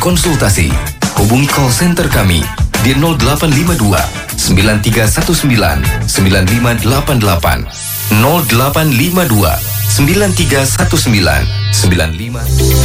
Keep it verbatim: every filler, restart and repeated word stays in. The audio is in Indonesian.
konsultasi. Hubungi call center kami di nol delapan lima dua sembilan tiga satu sembilan sembilan lima delapan delapan nol delapan lima dua sembilan tiga satu sembilan sembilan lima